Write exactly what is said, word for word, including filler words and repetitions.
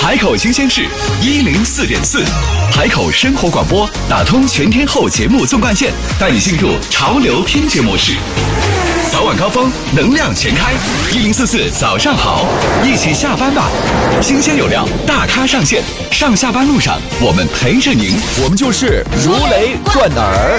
海口新鲜事一零四点四，海口生活广播打通全天候节目纵贯线，带你进入潮流听觉模式。早晚高峰，能量全开，一零四四早上好，一起下班吧。新鲜有料，大咖上线，上下班路上我们陪着您， 我们就是如雷贯耳。